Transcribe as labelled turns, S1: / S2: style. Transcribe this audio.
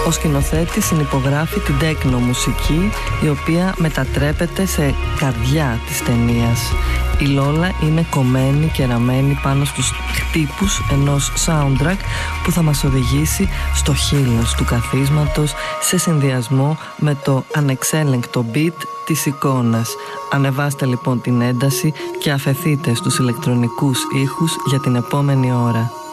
S1: Ο σκηνοθέτης συνυπογράφει την τέκνο μουσική, η οποία μετατρέπεται σε καρδιά της ταινίας. Η Λόλα είναι κομμένη και ραμμένη πάνω στους χτύπους ενός soundtrack που θα μας οδηγήσει στο χείλος του καθίσματος σε συνδυασμό με το ανεξέλεγκτο beat της εικόνας. Ανεβάστε λοιπόν την ένταση και αφεθείτε στους ηλεκτρονικούς ήχους για την επόμενη ώρα.